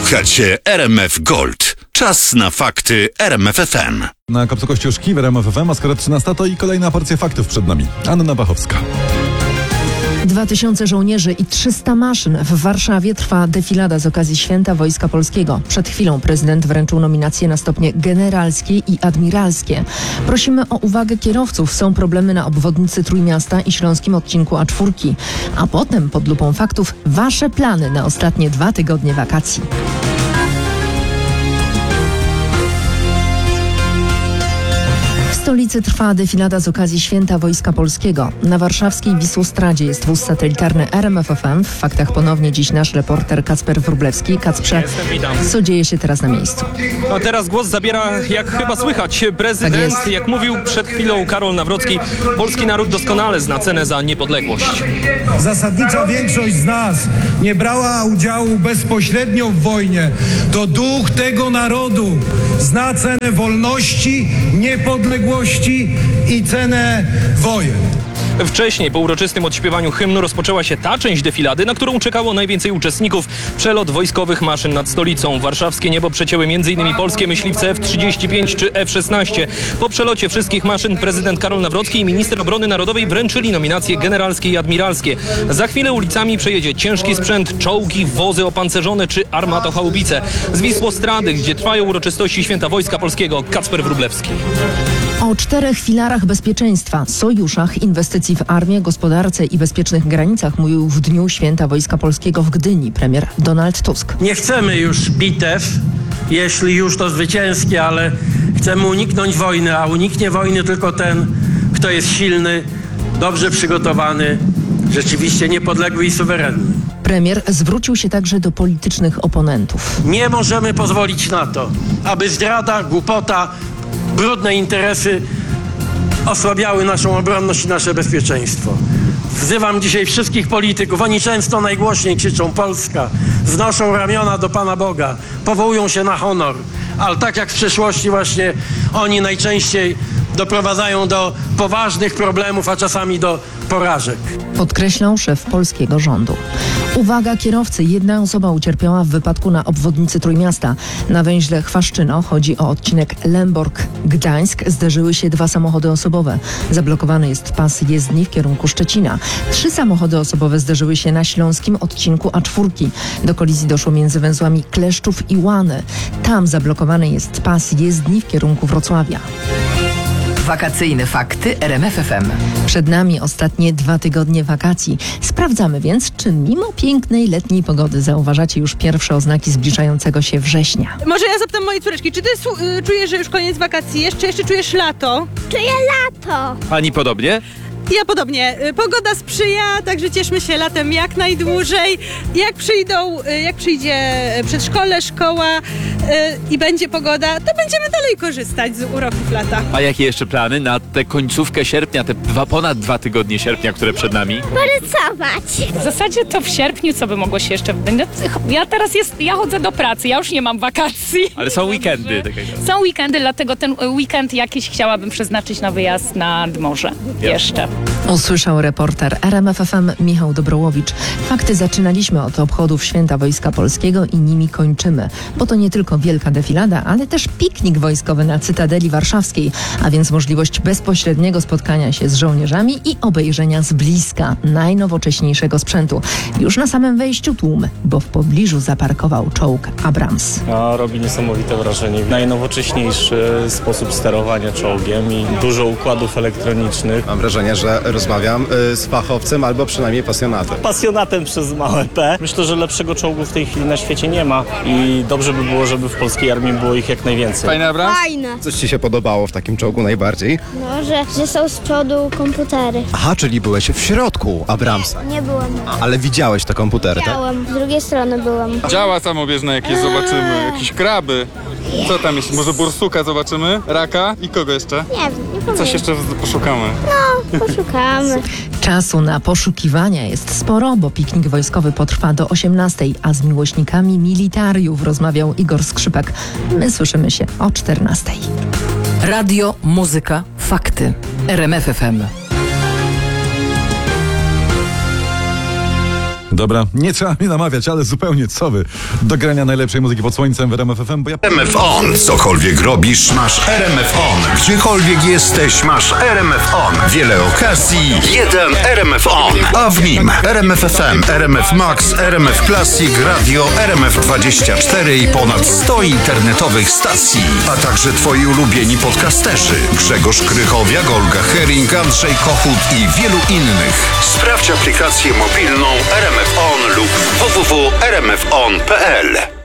Słuchacie RMF Gold. Czas na fakty RMF FM. Na Kopcokościuszki w RMF FM, a skoro 13 to i kolejna porcja faktów przed nami. Anna Bachowska. 2000 żołnierzy i 300 maszyn. W Warszawie trwa defilada z okazji Święta Wojska Polskiego. Przed chwilą prezydent wręczył nominacje na stopnie generalskie i admiralskie. Prosimy o uwagę kierowców. Są problemy na obwodnicy Trójmiasta i śląskim odcinku A4. A potem pod lupą faktów wasze plany na ostatnie 2 tygodnie wakacji. W stolicy trwa defilada z okazji Święta Wojska Polskiego. Na warszawskiej Wisłostradzie jest wóz satelitarny RMF FM. W faktach ponownie dziś nasz reporter Kacper Wróblewski. Kacprze, co dzieje się teraz na miejscu? A teraz głos zabiera, jak chyba słychać, prezydent. Tak jak mówił przed chwilą Karol Nawrocki, polski naród doskonale zna cenę za niepodległość. Zasadnicza większość z nas nie brała udziału bezpośrednio w wojnie. To duch tego narodu zna cenę wolności, niepodległości i cenę wojen. Wcześniej, po uroczystym odśpiewaniu hymnu, rozpoczęła się ta część defilady, na którą czekało najwięcej uczestników. Przelot wojskowych maszyn nad stolicą. Warszawskie niebo przecięły m.in. polskie myśliwce F-35 czy F-16. Po przelocie wszystkich maszyn prezydent Karol Nawrocki i minister obrony narodowej wręczyli nominacje generalskie i admiralskie. Za chwilę ulicami przejedzie ciężki sprzęt, czołgi, wozy opancerzone czy armatochaubice. Z Wisłostrady, gdzie trwają uroczystości Święta Wojska Polskiego, Kacper Wróblewski. O 4 filarach bezpieczeństwa, sojuszach, inwestycji w armię, gospodarce i bezpiecznych granicach mówił w dniu Święta Wojska Polskiego w Gdyni premier Donald Tusk. Nie chcemy już bitew, jeśli już to zwycięskie, ale chcemy uniknąć wojny, a uniknie wojny tylko ten, kto jest silny, dobrze przygotowany, rzeczywiście niepodległy i suwerenny. Premier zwrócił się także do politycznych oponentów. Nie możemy pozwolić na to, aby zdrada, głupota, brudne interesy osłabiały naszą obronność i nasze bezpieczeństwo. Wzywam dzisiaj wszystkich polityków. Oni często najgłośniej krzyczą Polska, wznoszą ramiona do Pana Boga, powołują się na honor, ale tak jak w przeszłości właśnie oni najczęściej doprowadzają do poważnych problemów, a czasami do porażek. Podkreślał szef polskiego rządu. Uwaga kierowcy, jedna osoba ucierpiała w wypadku na obwodnicy Trójmiasta. Na węźle Chwaszczyno, chodzi o odcinek Lęborg-Gdańsk, zderzyły się 2 samochody osobowe. Zablokowany jest pas jezdni w kierunku Szczecina. 3 samochody osobowe zderzyły się na śląskim odcinku A4. Do kolizji doszło między węzłami Kleszczów i Łany. Tam zablokowany jest pas jezdni w kierunku Wrocławia. Wakacyjne fakty RMF FM. Przed nami ostatnie 2 tygodnie wakacji. Sprawdzamy więc, czy mimo pięknej letniej pogody zauważacie już pierwsze oznaki zbliżającego się września. Może ja zapytam mojej córeczki, czy ty czujesz, że już koniec wakacji jest, czy jeszcze czujesz lato? Czuję lato. Pani podobnie? Ja podobnie. Pogoda sprzyja, także cieszmy się latem jak najdłużej. Jak przyjdzie przedszkole, szkoła i będzie pogoda, to będziemy dalej korzystać z uroków lata. A jakie jeszcze plany na tę końcówkę sierpnia, ponad 2 tygodnie sierpnia, które przed nami? Porysować. W zasadzie to w sierpniu, co by mogło się jeszcze... Ja chodzę do pracy, ja już nie mam wakacji. Ale są weekendy. Są weekendy, dlatego ten weekend jakiś chciałabym przeznaczyć na wyjazd nad morze. Jeszcze. Usłyszał reporter RMF FM Michał Dobrołowicz. Fakty zaczynaliśmy od obchodów Święta Wojska Polskiego i nimi kończymy. Bo to nie tylko wielka defilada, ale też piknik wojskowy na Cytadeli Warszawskiej, a więc możliwość bezpośredniego spotkania się z żołnierzami i obejrzenia z bliska najnowocześniejszego sprzętu. Już na samym wejściu tłum, bo w pobliżu zaparkował czołg Abrams. Robi niesamowite wrażenie. Najnowocześniejszy sposób sterowania czołgiem i dużo układów elektronicznych. Mam wrażenie, że rozmawiam z fachowcem albo przynajmniej pasjonatem. Pasjonatem przez małe P. Myślę, że lepszego czołgu w tej chwili na świecie nie ma i dobrze by było, żeby w polskiej armii było ich jak najwięcej. Fajny Abrams? Fajne. Coś ci się podobało w takim czołgu najbardziej? No, że są z przodu komputery. Aha, czyli byłeś w środku Abramsa. Nie byłam. Ale widziałeś te komputery, tak? Widziałam. Z drugiej strony byłam. Działa samobieżne jakieś zobaczymy, jakieś kraby. Co tam jeszcze? Może bursuka zobaczymy? Raka? I kogo jeszcze? Nie wiem, nie powiem. Coś jeszcze poszukamy. No, poszukamy. Czasu na poszukiwania jest sporo, bo piknik wojskowy potrwa do 18:00, a z miłośnikami militariów rozmawiał Igor Skrzypek. My słyszymy się o 14:00. Radio, muzyka, fakty. RMF FM. Dobra, nie trzeba mnie namawiać, ale zupełnie co wy. Do grania najlepszej muzyki pod słońcem w RMF FM, bo ja... RMF On. Cokolwiek robisz, masz RMF On. Gdziekolwiek jesteś, masz RMF On. Wiele okazji, jeden RMF On. A w nim RMF FM, RMF Max, RMF Classic, Radio, RMF24 i ponad 100 internetowych stacji. A także twoi ulubieni podcasterzy. Grzegorz Krychowiak, Olga Hering, Andrzej Kochut i wielu innych. Sprawdź aplikację mobilną RMF On lub www.rmfon.pl.